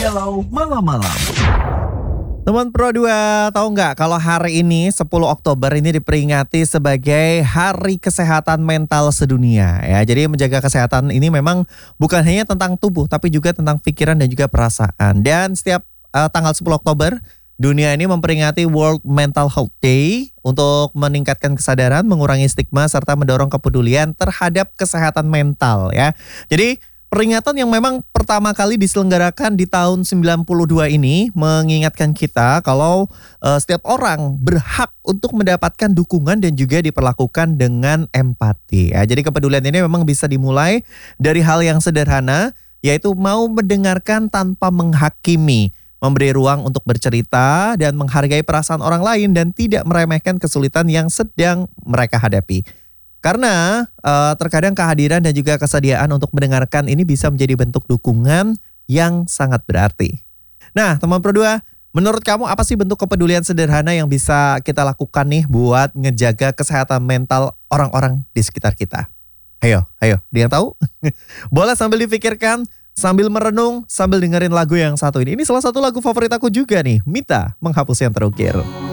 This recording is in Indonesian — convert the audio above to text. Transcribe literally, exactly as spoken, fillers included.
Galau Malam-Malam. Teman Pro dua, tahu nggak kalau hari ini sepuluh Oktober ini diperingati sebagai Hari Kesehatan Mental Sedunia ya. Jadi menjaga kesehatan ini memang bukan hanya tentang tubuh tapi juga tentang pikiran dan juga perasaan. Dan setiap uh, tanggal sepuluh Oktober dunia ini memperingati World Mental Health Day untuk meningkatkan kesadaran, mengurangi stigma serta mendorong kepedulian terhadap kesehatan mental ya. Jadi peringatan yang memang pertama kali diselenggarakan di tahun sembilan puluh dua ini mengingatkan kita kalau uh, setiap orang berhak untuk mendapatkan dukungan dan juga diperlakukan dengan empati. Ya, jadi kepedulian ini memang bisa dimulai dari hal yang sederhana, yaitu mau mendengarkan tanpa menghakimi, memberi ruang untuk bercerita dan menghargai perasaan orang lain dan tidak meremehkan kesulitan yang sedang mereka hadapi. Karena uh, terkadang kehadiran dan juga kesediaan untuk mendengarkan ini bisa menjadi bentuk dukungan yang sangat berarti. Nah, teman Pro dua, menurut kamu apa sih bentuk kepedulian sederhana yang bisa kita lakukan nih buat ngejaga kesehatan mental orang-orang di sekitar kita? Ayo, ayo, dia yang tahu? Boleh sambil dipikirkan, sambil merenung, sambil dengerin lagu yang satu ini. Ini salah satu lagu favorit aku juga nih, Mita, Menghapus Yang Terukir.